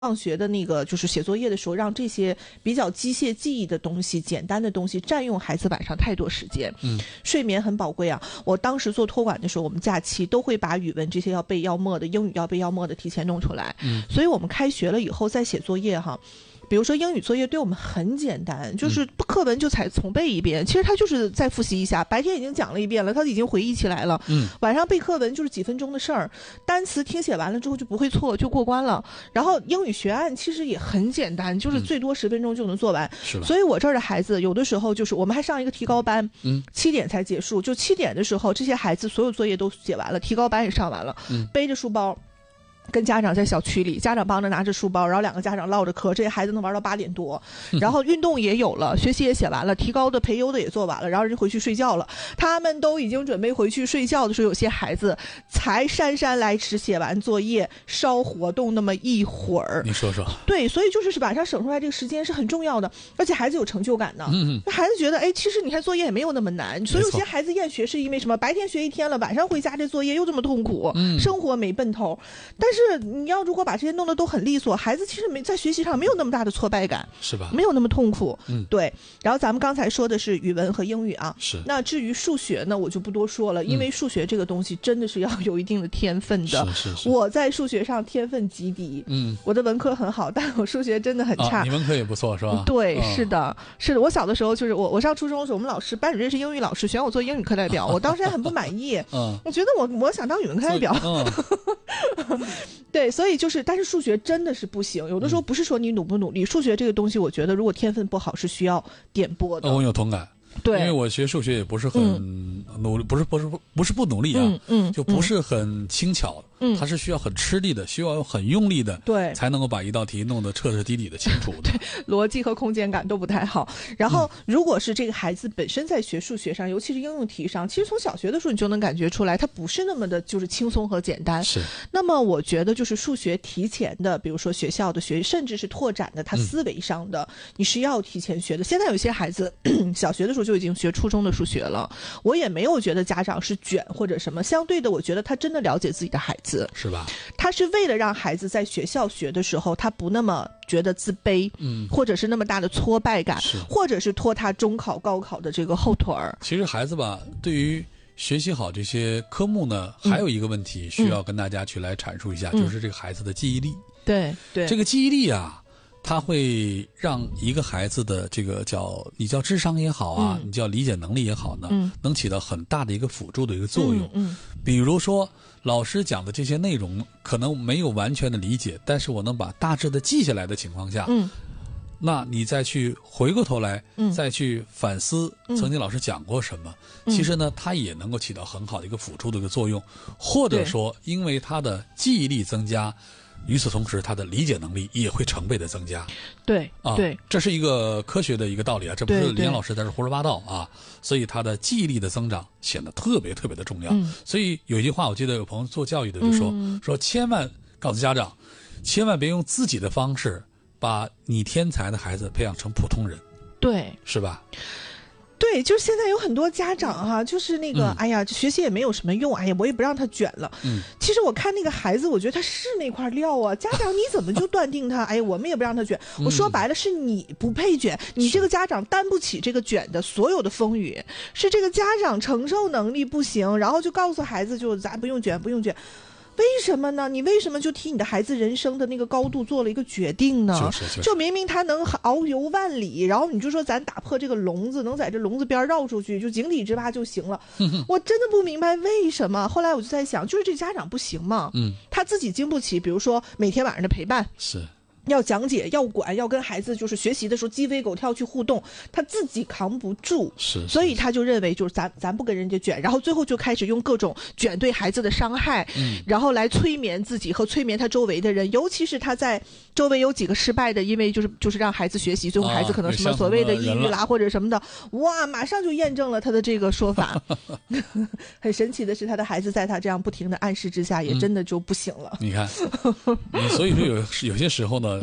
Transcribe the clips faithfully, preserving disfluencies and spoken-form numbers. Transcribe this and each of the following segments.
上学的那个就是写作业的时候，让这些比较机械记忆的东西、简单的东西占用孩子晚上太多时间。 嗯， 睡眠很宝贵啊。我当时做托管的时候，我们假期都会把语文这些要背要默的、英语要背要默的提前弄出来。 嗯， 所以我们开学了以后再写作业哈。比如说英语作业对我们很简单，就是课文就才重背一遍，其实他就是再复习一下，白天已经讲了一遍了，他已经回忆起来了。 嗯， 晚上背课文就是几分钟的事儿，单词听写完了之后就不会错，就过关了。然后英语学案其实也很简单，就是最多十分钟就能做完。 嗯、是吧？ 所以我这儿的孩子有的时候就是我们还上一个提高班， 嗯， 七点才结束，就七点的时候这些孩子所有作业都写完了，提高班也上完了， 嗯， 背着书包。跟家长在小区里，家长帮着拿着书包，然后两个家长唠着嗑，这些孩子能玩到八点多。然后运动也有了，学习也写完了，提高的培优的也做完了，然后人回去睡觉了。他们都已经准备回去睡觉的时候，有些孩子才姗姗来迟写完作业，稍活动那么一会儿。 你说说。 对，所以就是晚上省出来这个时间是很重要的，而且孩子有成就感呢。 嗯嗯。 孩子觉得，哎，其实你看作业也没有那么难。所以有些孩子厌学是因为什么？白天学一天了，晚上回家这作业又这么痛苦， 嗯、 生活没奔头。但是你要如果把这些弄得都很利索，孩子其实没在学习上没有那么大的挫败感， 是吧？ 没有那么痛苦。 嗯， 对。然后咱们刚才说的是语文和英语啊， 是。 那至于数学呢，我就不多说了，因为数学这个东西真的是要有一定的天分的。 是是是。 我在数学上天分极低， 嗯， 我的文科很好，但我数学真的很差。 啊、你文科也不错是吧？ 对， 嗯、 是的，是的。我小的时候就是我，我上初中的时候，我们老师班主任是英语老师，选我做英语课代表，我当时还很不满意。 嗯， 我觉得我我想当语文课代表。 嗯， 对，所以就是，但是数学真的是不行。有的时候不是说你努不努力，数学这个东西，我觉得如果天分不好是需要点拨的。 哦、我有同感。 对， 因为我学数学也不是很努力，嗯、不是不是不是不努力啊， 嗯嗯， 就不是很轻巧， 嗯， 它是需要很吃力的，需要很用力的， 对， 才能够把一道题弄得彻彻底底的清楚的。 对，逻辑和空间感都不太好。然后，如果是这个孩子本身在学数学上，尤其是应用题上，其实从小学的时候你就能感觉出来，它不是那么的就是轻松和简单。 是。 那么我觉得就是数学提前的，比如说学校的学，甚至是拓展的他思维上的，嗯、你是要提前学的。现在有些孩子小学的时候就已经学初中的数学了，我也没有觉得家长是卷或者什么，相对的，我觉得他真的了解自己的孩子， 是吧？ 他是为了让孩子在学校学的时候，他不那么觉得自卑， 嗯， 或者是那么大的挫败感，或者是拖他中考、高考的这个后腿儿。 其实孩子吧，对于学习好这些科目呢，还有一个问题需要跟大家去来阐述一下， 嗯、 就是这个孩子的记忆力。 对对， 这个记忆力啊。它会让一个孩子的这个叫你叫智商也好啊，嗯、你叫理解能力也好呢， 嗯、 能起到很大的一个辅助的一个作用。 嗯，嗯比如说老师讲的这些内容可能没有完全的理解，但是我能把大致的记下来的情况下， 嗯， 那你再去回过头来， 嗯、 再去反思曾经老师讲过什么， 嗯、 其实呢，它也能够起到很好的一个辅助的一个作用，或者说因为他的记忆力增加。与此同时，他的理解能力也会成倍的增加。 对， 啊， 对， 这是一个科学的一个道理啊，这不是李阳老师在这胡说八道啊。所以他的记忆力的增长显得特别特别的重要。 嗯、 所以有一句话，我记得有朋友做教育的就说、 嗯、 说千万告诉家长，千万别用自己的方式把你天才的孩子培养成普通人。 对， 是吧？ 对，就是现在有很多家长哈、啊，就是那个， 嗯、 哎呀，学习也没有什么用，哎呀，我也不让他卷了。 嗯， 其实我看那个孩子，我觉得他是那块料啊。家长你怎么就断定他？哎呀，我们也不让他卷。我说白了，是你不配卷，你这个家长担不起这个卷的所有的风雨，是这个家长承受能力不行，然后就告诉孩子，就咱不用卷，不用卷。为什么呢？你为什么就替你的孩子人生的那个高度做了一个决定呢？ 就是就是、 就明明他能遨游万里，然后你就说咱打破这个笼子，能在这笼子边绕出去，就井底之蛙就行了。我真的不明白为什么。后来我就在想，就是这家长不行吗？ 嗯，他自己经不起，比如说每天晚上的陪伴。 是。 要讲解，要管，要跟孩子就是学习的时候鸡飞狗跳去互动，他自己扛不住， 是， 所以他就认为就是咱咱不跟人家卷，然后最后就开始用各种卷对孩子的伤害， 嗯， 然后来催眠自己和催眠他周围的人，尤其是他在周围有几个失败的，因为就是就是让孩子学习，最后孩子可能什么所谓的抑郁啦或者什么的，哇，马上就验证了他的这个说法。很神奇的是，他的孩子在他这样不停的暗示之下，也真的就不行了。 嗯、你看，你所以说有有些时候呢。嗯，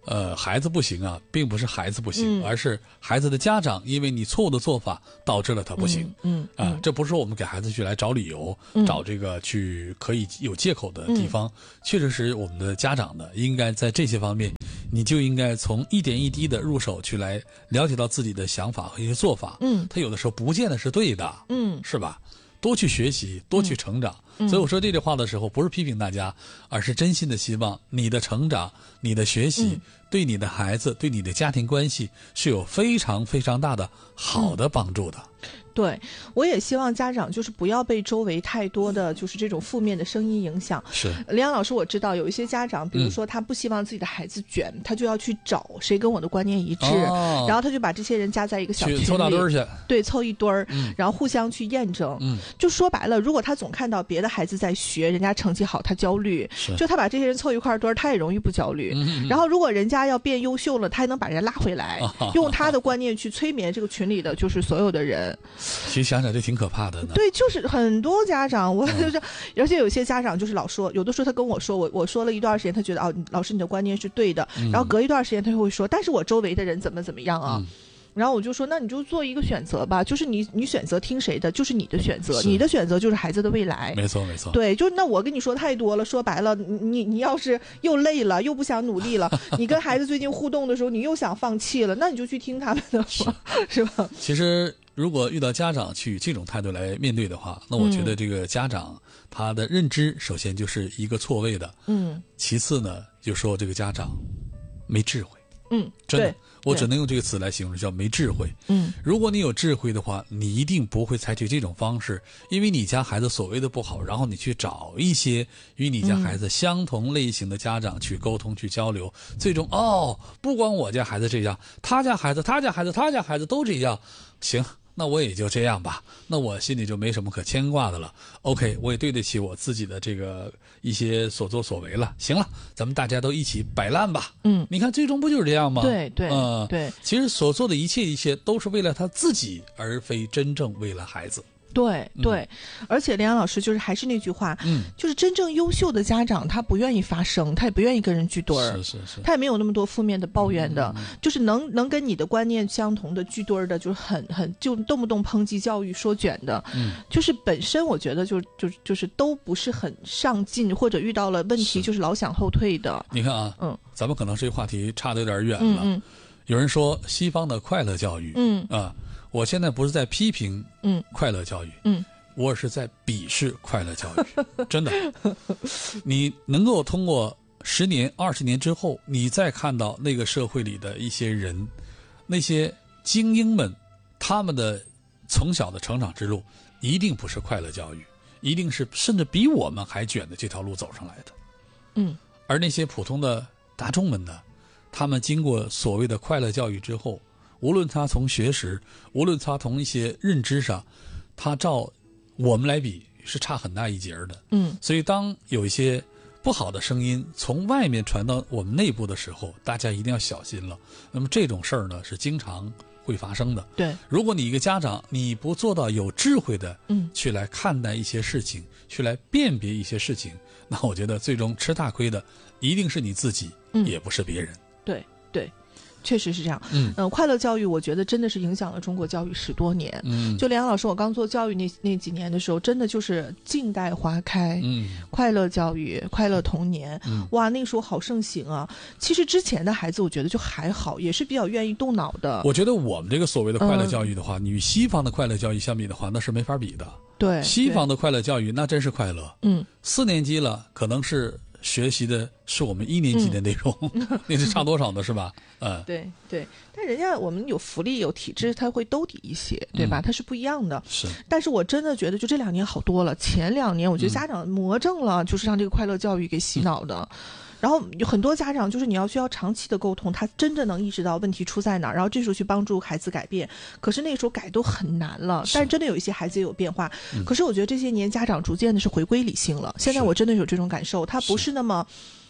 呃，孩子不行啊，并不是孩子不行， 嗯、 而是孩子的家长因为你错误的做法导致了他不行。 嗯嗯、 啊、 嗯， 这不是说我们给孩子去来找理由， 嗯、 找这个去可以有借口的地方，嗯、确实是我们的家长呢，应该在这些方面，你就应该从一点一滴的入手去来了解到自己的想法和一些做法。 嗯， 他有的时候不见得是对的。 嗯， 是吧？多去学习，多去成长。 嗯、 所以我说这句话的时候，不是批评大家，而是真心的希望你的成长、你的学习， 嗯、 对你的孩子、对你的家庭关系是有非常非常大的好的帮助的。 嗯，对，我也希望家长就是不要被周围太多的就是这种负面的声音影响。 是， 林阳老师，我知道有一些家长，比如说他不希望自己的孩子卷，嗯、他就要去找谁跟我的观念一致，哦、然后他就把这些人加在一个小群里， 凑大堆儿去， 对，凑一堆儿， 嗯、 然后互相去验证。 嗯， 就说白了，如果他总看到别的孩子在学，人家成绩好，他焦虑，就他把这些人凑一块堆儿，他也容易不焦虑。 嗯嗯、 然后如果人家要变优秀了，他还能把人家拉回来， 哦、 用他的观念去催眠这个群里的就是所有的人。 其实想想这挺可怕的呢。 对，就是很多家长，我就是，嗯、而且有些家长就是老说，有的时候他跟我说，我我说了一段时间，他觉得哦，老师你的观念是对的， 嗯、 然后隔一段时间他就会说，但是我周围的人怎么怎么样啊。 嗯， 然后我就说，那你就做一个选择吧，就是你你选择听谁的，就是你的选择，你的选择就是孩子的未来。 没错没错。 对，就那我跟你说太多了，说白了，你你要是又累了，又不想努力了，你跟孩子最近互动的时候，你又想放弃了，那你就去听他们的吧，是, 是吧？ 其实如果遇到家长去以这种态度来面对的话，那我觉得这个家长他的认知首先就是一个错位的， 嗯， 其次呢，就说这个家长没智慧。 嗯， 真的，我只能用这个词来形容，叫没智慧。 嗯， 如果你有智慧的话，你一定不会采取这种方式，因为你家孩子所谓的不好，然后你去找一些与你家孩子相同类型的家长去沟通、去交流，最终哦，不光我家孩子这样，他家孩子、他家孩子、他家孩子都这样，行。那我也就这样吧，那我心里就没什么可牵挂的了。OK， 我也对得起我自己的这个一些所作所为了。行了，咱们大家都一起摆烂吧。 嗯， 你看最终不就是这样吗？ 对对， 嗯、呃， 对。 其实所做的一切一切都是为了他自己，而非真正为了孩子。 对对、嗯，而且梁老师就是还是那句话， 嗯， 就是真正优秀的家长，他不愿意发声，他也不愿意跟人聚堆儿， 是是是， 他也没有那么多负面的抱怨的， 嗯、 就是能能跟你的观念相同的聚堆儿的，就是很很就动不动抨击教育说卷的， 嗯， 就是本身我觉得就就就是都不是很上进，或者遇到了问题就是老想后退的。 你看啊， 嗯， 咱们可能这个话题差得有点远了。 嗯嗯， 有人说西方的快乐教育， 嗯啊，我现在不是在批评嗯快乐教育， 嗯。 我是在鄙视快乐教育，真的。你能够通过十年、二十年之后，你再看到那个社会里的一些人，那些精英们，他们的从小的成长之路，一定不是快乐教育，一定是甚至比我们还卷的这条路走上来的。 嗯， 而那些普通的大众们呢，他们经过所谓的快乐教育之后，无论他从学识，无论他从一些认知上，他照我们来比是差很大一截的。 嗯， 所以当有一些不好的声音从外面传到我们内部的时候，大家一定要小心了。那么这种事儿呢，是经常会发生的。 对， 如果你一个家长你不做到有智慧的， 嗯， 去来看待一些事情，去来辨别一些事情，那我觉得最终吃大亏的一定是你自己， 嗯， 也不是别人。 对对。确实是这样， 嗯、 呃，快乐教育我觉得真的是影响了中国教育十多年。 嗯， 就梁老师，我刚做教育那那几年的时候，真的就是静待花开， 嗯， 快乐教育、快乐童年， 嗯， 哇，那个时候好盛行啊。其实之前的孩子，我觉得就还好，也是比较愿意动脑的。 我觉得我们这个所谓的快乐教育的话，嗯、你与西方的快乐教育相比的话，那是没法比的。 对， 西方的快乐教育那真是快乐。 嗯， 四年级了，可能是学习的是我们一年级的内容，嗯、那是差多少呢？是吧？嗯， 对对，但人家我们有福利有体制，它会兜底一些，对吧？嗯、它是不一样的。 是， 但是我真的觉得，就这两年好多了。前两年我觉得家长魔怔了，嗯、就是让这个快乐教育给洗脑的。嗯、然后有很多家长就是你要需要长期的沟通，他真的能意识到问题出在哪儿，然后这时候去帮助孩子改变。可是那个时候改都很难了，但是真的有一些孩子也有变化。 嗯、 可是我觉得这些年家长逐渐的是回归理性了。现在我真的有这种感受，他不是那么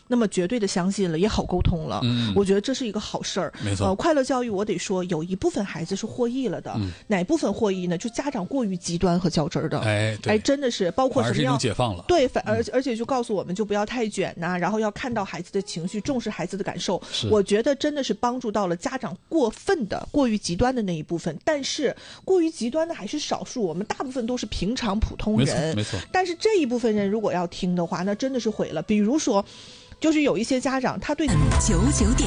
那么绝对的相信了，也好沟通了。 嗯， 我觉得这是一个好事儿。 没错。 呃，快乐教育我得说，有一部分孩子是获益了的。嗯、哪部分获益呢？就家长过于极端和较真儿的。 哎，对， 哎，真的是包括什么要解放了。 对，反而、嗯、而且就告诉我们就不要太卷呐、啊，然后要看到孩子的情绪，重视孩子的感受。我觉得真的是帮助到了家长过分的、过于极端的那一部分。但是过于极端的还是少数，我们大部分都是平常普通人。 没错，没错。 但是这一部分人如果要听的话，那真的是毁了。比如说，就是有一些家长他对九九点。